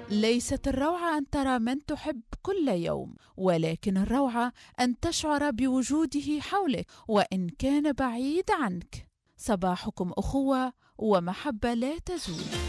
ليست الروعة أن ترى من تحب كل يوم، ولكن الروعة أن تشعر بوجوده حولك وإن كان بعيد عنك. صباحكم أخوة ومحبة لا تزول.